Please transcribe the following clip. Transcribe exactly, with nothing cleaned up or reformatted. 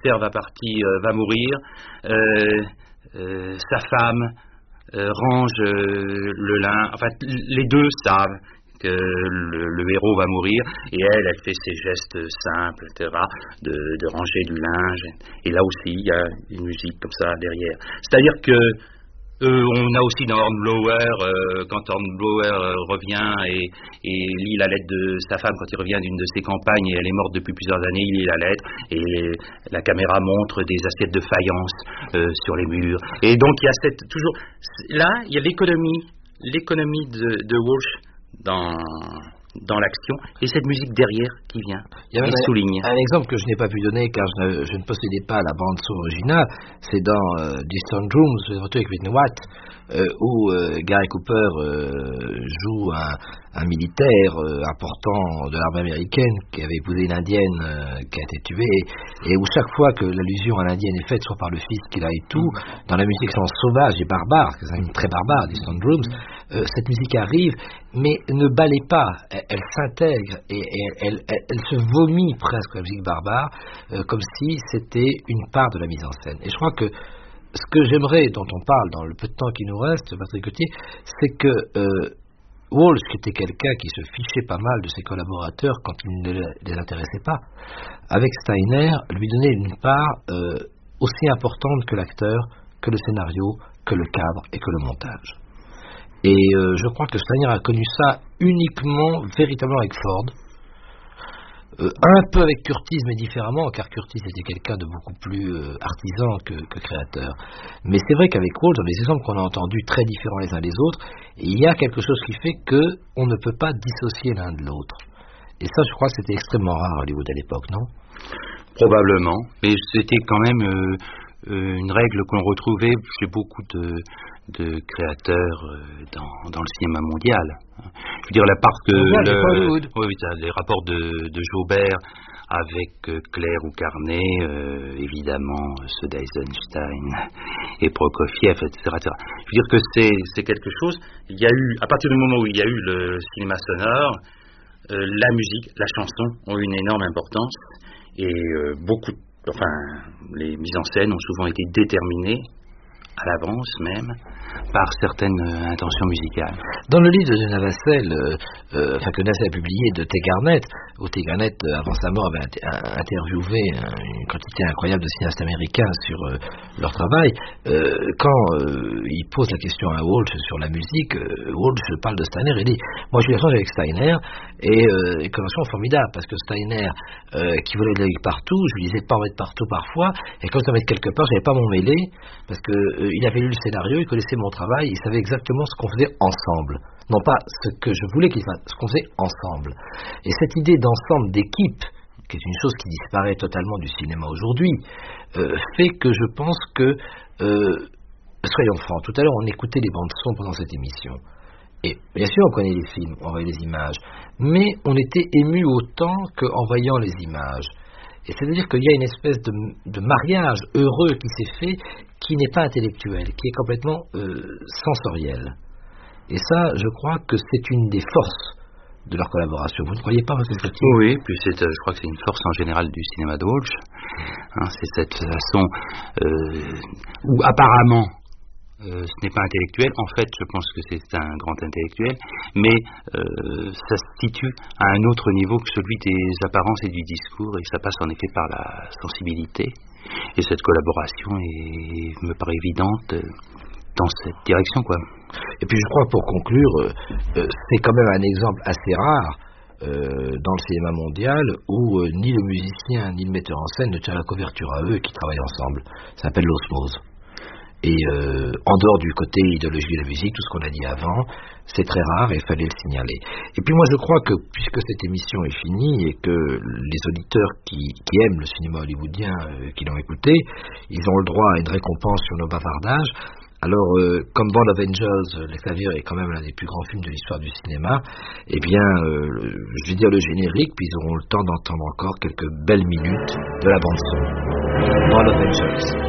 père va partir, euh, va mourir, euh, euh, sa femme euh, range euh, le lin, enfin les deux savent que le, le héros va mourir, et elle, elle fait ses gestes simples, et cetera, de, de ranger du linge, et là aussi, il y a une musique comme ça derrière. C'est-à-dire que euh, on a aussi dans Hornblower, euh, quand Hornblower euh, revient et, et lit la lettre de sa femme quand il revient d'une de ses campagnes, et elle est morte depuis plusieurs années, il lit la lettre, et la caméra montre des assiettes de faïence euh, sur les murs. Et donc, il y a cette, toujours, là, il y a l'économie, l'économie de, de Walsh dans, dans l'action, et cette musique derrière qui vient, il y a et un, souligne. Un exemple que je n'ai pas pu donner car je ne, je ne possédais pas la bande son originale, c'est dans euh, Distant Rooms, avec Whitney Watt, euh, où euh, Gary Cooper euh, joue un, un militaire euh, important de l'armée américaine qui avait épousé une indienne euh, qui a été tuée, et où chaque fois que l'allusion à l'indienne est faite, soit par le fils qu'il a et tout, dans la musique sans sauvage et barbare, parce que c'est une très barbare, Distant Rooms, euh, cette musique arrive, mais ne balaie pas, elle, elle s'intègre et, et elle, elle, elle se vomit presque la musique barbare, euh, comme si c'était une part de la mise en scène. Et je crois que ce que j'aimerais, dont on parle dans le peu de temps qui nous reste, Patrick Gauthier, c'est que euh, Walsh, qui était quelqu'un qui se fichait pas mal de ses collaborateurs quand il ne les intéressait pas, avec Steiner, lui donnait une part euh, aussi importante que l'acteur, que le scénario, que le cadre et que le montage. Et euh, je crois que Steiner a connu ça uniquement, véritablement avec Ford, euh, un peu avec Curtis, mais différemment, car Curtis était quelqu'un de beaucoup plus euh, artisan que, que créateur. Mais c'est vrai qu'avec Walsh, dans les exemples qu'on a entendus, très différents les uns des autres, il y a quelque chose qui fait qu'on ne peut pas dissocier l'un de l'autre. Et ça, je crois que c'était extrêmement rare à Hollywood à l'époque, non? Probablement, mais c'était quand même euh, euh, une règle qu'on retrouvait chez beaucoup de, de créateurs euh, dans, dans le cinéma mondial. Je veux dire, la part que le, oui, les rapports de, de Jaubert avec euh, Claire ou Carnet, euh, évidemment ceux d'Eisenstein et Prokofiev, et cetera, et cetera. Je veux dire que c'est, c'est quelque chose. Il y a eu, à partir du moment où il y a eu le cinéma sonore, euh, la musique, la chanson ont une énorme importance, et euh, beaucoup, enfin, les mises en scène ont souvent été déterminées à l'avance même, par certaines euh, intentions musicales. Dans le livre de Navassel, euh, euh, enfin que Navassel a publié, de Tay Garnett, où Tay Garnett, euh, avant sa mort, avait inter- interviewé euh, une quantité incroyable de cinéastes américains sur euh, leur travail, euh, quand euh, il pose la question à Walsh sur la musique, euh, Walsh parle de Steiner, il dit, moi je l'échange avec Steiner, et euh, une convention formidable, parce que Steiner, euh, qui voulait de la musique partout, je lui disais pas en mettre partout parfois, et quand je en mettre quelque part, j'avais pas m'en mêler, parce que euh, il avait lu le scénario, il connaissait mon travail, il savait exactement ce qu'on faisait ensemble. Non pas ce que je voulais qu'il fasse, ce qu'on faisait ensemble. Et cette idée d'ensemble, d'équipe, qui est une chose qui disparaît totalement du cinéma aujourd'hui, euh, fait que je pense que, euh, soyons francs, tout à l'heure on écoutait les bandes son pendant cette émission. Et bien sûr on connaît les films, on voyait les images, mais on était ému autant qu'en voyant les images. Et c'est-à-dire qu'il y a une espèce de, de mariage heureux qui s'est fait, qui n'est pas intellectuel, qui est complètement euh, sensoriel. Et ça, je crois que c'est une des forces de leur collaboration. Vous ne croyez pas, monsieur Gauthier? Oui, puis c'est, je crois que c'est une force en général du cinéma de Walsh. Hein, c'est cette façon euh, où apparemment euh, ce n'est pas intellectuel. En fait, je pense que c'est un grand intellectuel, mais euh, ça se situe à un autre niveau que celui des apparences et du discours, et ça passe en effet par la sensibilité. Et cette collaboration est, me paraît évidente dans cette direction, quoi. Et puis je crois, pour conclure, euh, euh, c'est quand même un exemple assez rare euh, dans le cinéma mondial où euh, ni le musicien ni le metteur en scène ne tient la couverture à eux et qui travaillent ensemble. Ça s'appelle l'osmose. Et euh, en dehors du côté idéologie de la musique, tout ce qu'on a dit avant, c'est très rare et il fallait le signaler. Et puis moi je crois que puisque cette émission est finie et que les auditeurs qui, qui aiment le cinéma hollywoodien, euh, qui l'ont écouté, ils ont le droit à une récompense sur nos bavardages. Alors, euh, comme Band of Angels, Les Claviers est quand même l'un des plus grands films de l'histoire du cinéma, eh bien, euh, je vais dire le générique, puis ils auront le temps d'entendre encore quelques belles minutes de la bande-son. Band of Angels.